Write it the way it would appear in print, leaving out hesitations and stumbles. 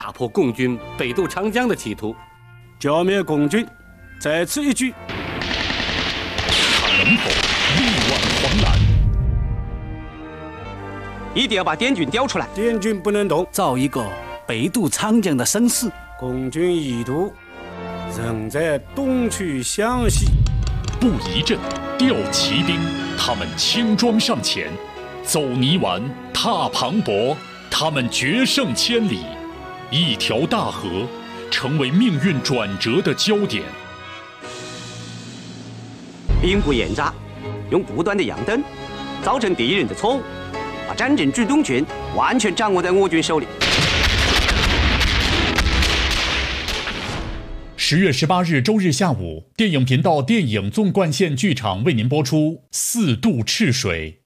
打破共军北渡长江的企图， 剿灭共军在此一举。 他能否力挽狂澜？ 一定要把滇军调出来， 滇军不能动， 造一个北渡长江的声势。 共军意图仍在东去湘西， 布一阵，调骑兵，他们轻装上前，走泥丸，踏磅礴，他们决胜千里，一条大河成为命运转折的焦点。 兵不厌诈，用不断的样灯，造成敌人的错误，把战争主动权完全掌握在我军手里。 10月18日周日下午，电影频道电影纵贯线剧场为您播出《四渡赤水》。